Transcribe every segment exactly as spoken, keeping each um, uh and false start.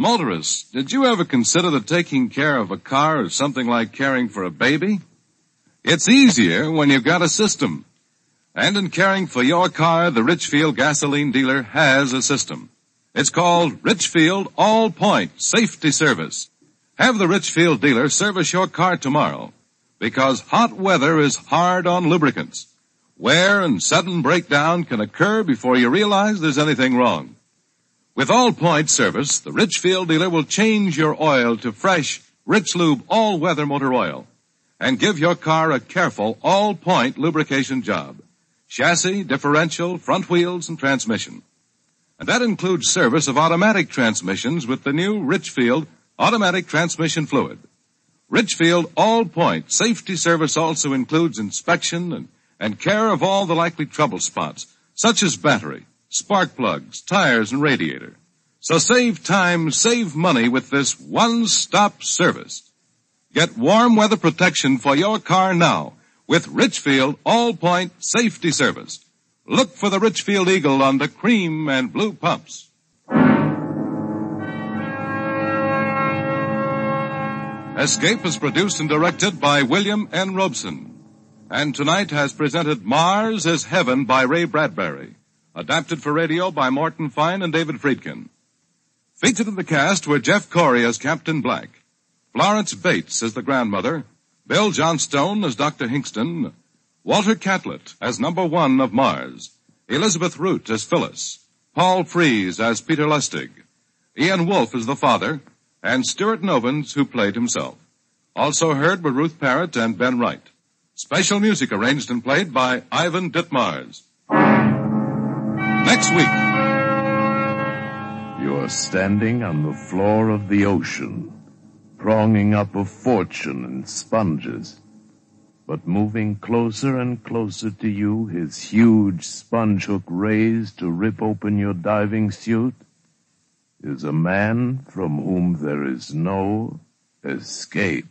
Motorists, did you ever consider that taking care of a car is something like caring for a baby? It's easier when you've got a system. And in caring for your car, the Richfield gasoline dealer has a system. It's called Richfield All-Point Safety Service. Have the Richfield dealer service your car tomorrow, because hot weather is hard on lubricants. Wear and sudden breakdown can occur before you realize there's anything wrong. With All-Point service, the Richfield dealer will change your oil to fresh, Rich Lube all-weather motor oil and give your car a careful all-point lubrication job. Chassis, differential, front wheels, and transmission. And that includes service of automatic transmissions with the new Richfield automatic transmission fluid. Richfield All-Point Safety Service also includes inspection and, and care of all the likely trouble spots, such as battery, spark plugs, tires, and radiator. So save time, save money with this one-stop service. Get warm weather protection for your car now with Richfield All-Point Safety Service. Look for the Richfield Eagle on the cream and blue pumps. Escape is produced and directed by William N. Robeson. And tonight has presented Mars as Heaven by Ray Bradbury. Adapted for radio by Morton Fine and David Friedkin. Featured in the cast were Jeff Corey as Captain Black, Florence Bates as the grandmother, Bill Johnstone as Doctor Hingston, Walter Catlett as number one of Mars, Elizabeth Root as Phyllis, Paul Frees as Peter Lustig, Ian Wolfe as the father, and Stuart Novins, who played himself. Also heard were Ruth Parrott and Ben Wright. Special music arranged and played by Ivan Ditmars. Next week. You're standing on the floor of the ocean, pronging up a fortune in sponges. But moving closer and closer to you, his huge sponge hook raised to rip open your diving suit, is a man from whom there is no escape.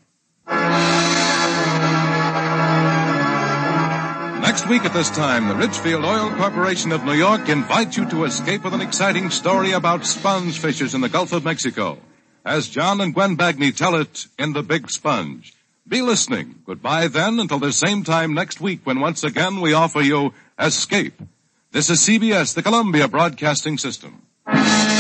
Next week at this time, the Richfield Oil Corporation of New York invites you to escape with an exciting story about sponge fishers in the Gulf of Mexico, as John and Gwen Bagni tell it in The Big Sponge. Be listening. Goodbye then until the same time next week when once again we offer you Escape. This is C B S, the Columbia Broadcasting System.